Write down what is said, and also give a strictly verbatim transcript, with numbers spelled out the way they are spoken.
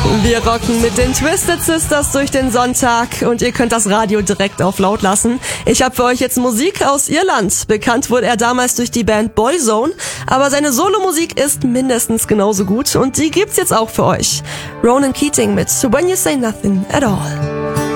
Wir rocken mit den Twisted Sisters durch den Sonntag und ihr könnt das Radio direkt auf laut lassen. Ich habe für euch jetzt Musik aus Irland. Bekannt wurde er damals durch die Band Boyzone, aber seine Solomusik ist mindestens genauso gut und die gibt's jetzt auch für euch. Ronan Keating mit When You Say Nothing at All.